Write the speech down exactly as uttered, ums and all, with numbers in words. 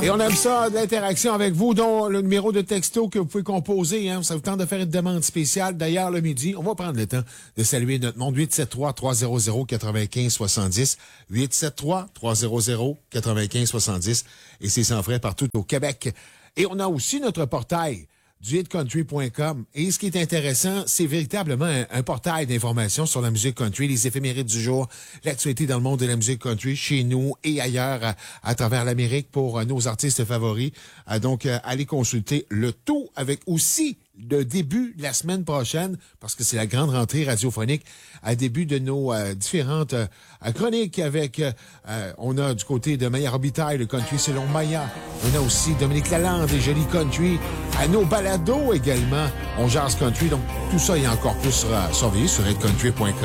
Et on aime ça, de l'interaction avec vous, dont le numéro de texto que vous pouvez composer. Hein, ça vous tente de faire une demande spéciale. D'ailleurs, le midi, on va prendre le temps de saluer notre monde. huit sept trois, trois zéro zéro, neuf cinq six zéro. huit sept trois, trois zéro zéro, neuf cinq six zéro. Et c'est sans frais partout au Québec. Et on a aussi notre portail du hit country point com. Et ce qui est intéressant, c'est véritablement un, un portail d'informations sur la musique country, les éphémérides du jour, l'actualité dans le monde de la musique country, chez nous et ailleurs à, à travers l'Amérique pour euh, nos artistes favoris. Euh, donc, euh, allez consulter le tout avec aussi le début de la semaine prochaine, parce que c'est la grande rentrée radiophonique, à début de nos euh, différentes euh, chroniques avec, euh, euh, on a du côté de Maya Robitaille, le country selon Maya. On a aussi Dominique Lalande et Jolie Country. À nos balados également, on jase country. Donc, tout ça est encore plus euh, surveillé sur hit country point com.